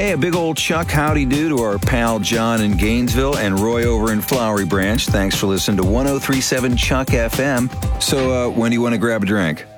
Hey, a big old Chuck howdy do to our pal John in Gainesville and Roy over in Flowery Branch. Thanks for listening to 1037 Chuck FM. So, when do you want to grab a drink?